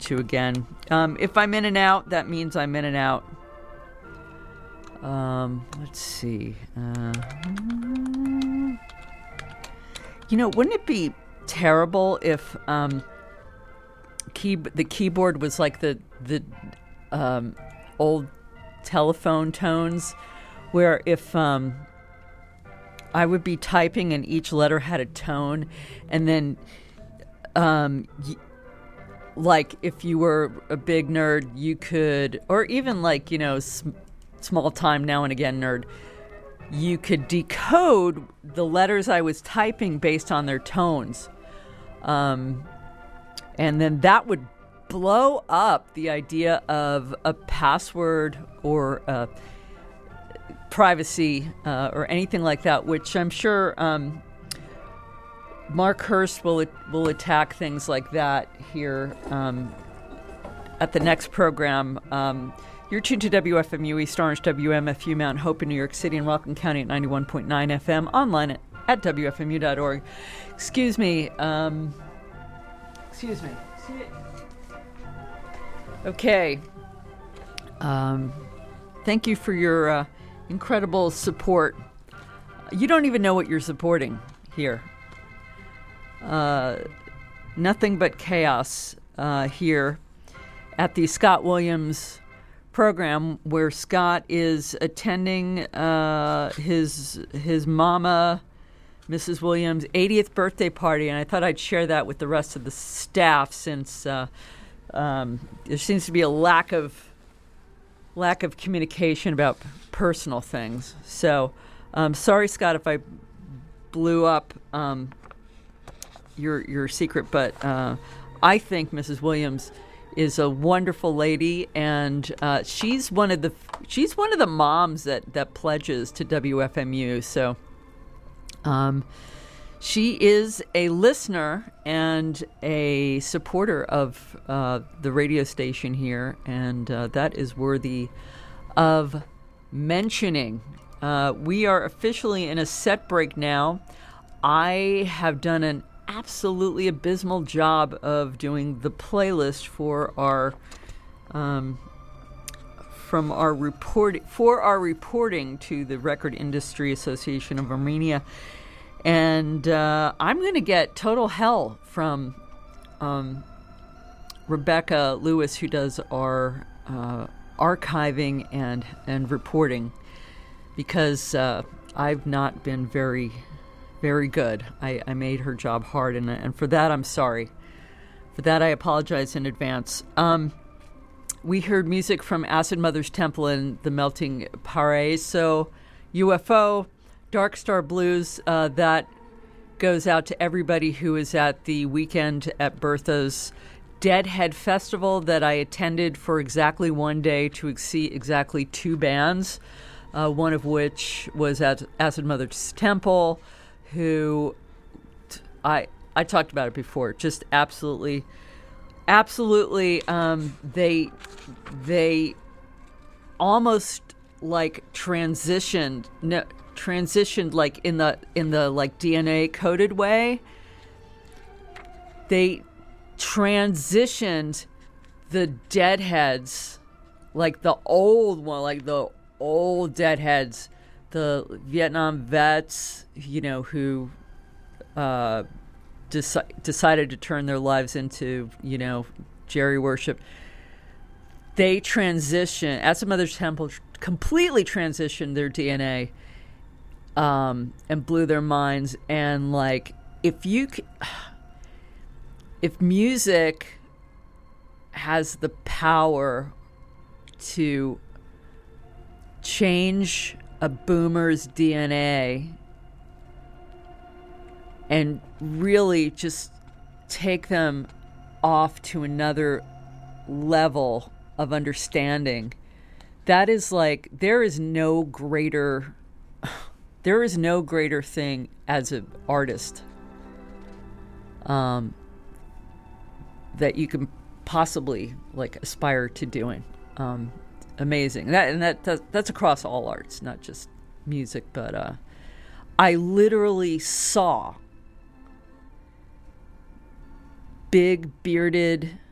to again. If I'm in and out, that means I'm in and out. Let's see. Wouldn't it be terrible if the keyboard was like the old telephone tones, where if I would be typing and each letter had a tone, and then like if you were a big nerd, you could, or even like small time now and again nerd, you could decode the letters I was typing based on their tones, and then that would blow up the idea of a password or privacy or anything like that, which I'm sure Mark Hurst will attack things like that here at the next program. You're tuned to WFMU East Orange, WMFU Mount Hope in New York City, and Rockland County at 91.9 FM, online at WFMU.org. Excuse me. Okay. Thank you for your incredible support. You don't even know what you're supporting here. Nothing but chaos here at the Scott Williams program, where Scott is attending his mama, Mrs. Williams' 80th birthday party, and I thought I'd share that with the rest of the staff, since there seems to be a lack of communication about personal things. So, sorry, Scott, if I blew up your secret, but I think Mrs. Williams is a wonderful lady, and she's one of the moms that pledges to WFMU. So she is a listener and a supporter of the radio station here, and that is worthy of mentioning. We are officially in a set break now. I have done an absolutely abysmal job of doing the playlist for our reporting to the Record Industry Association of Armenia, and I'm going to get total hell from Rebecca Lewis, who does our archiving and reporting, because I've not been very good. I made her job hard, and for that I'm sorry. For that I apologize in advance. We heard music from Acid Mother's Temple and the Melting Paraiso, UFO, Dark Star Blues. That goes out to everybody who is at the Weekend at Bertha's Deadhead Festival that I attended for exactly one day to see exactly two bands, one of which was at Acid Mother's Temple, who I talked about it before. Just absolutely, they almost like transitioned like in the like DNA coded way. They transitioned the Deadheads, like the old one, like the old Deadheads, the Vietnam vets, who decided to turn their lives into, Jerry worship. They Acid Mother's Temple completely transitioned their DNA and blew their minds. And like, if music has the power to change a boomer's DNA and really just take them off to another level of understanding, that is like, there is no greater thing as an artist that you can possibly like aspire to doing. Amazing. That's across all arts, not just music, but I literally saw big bearded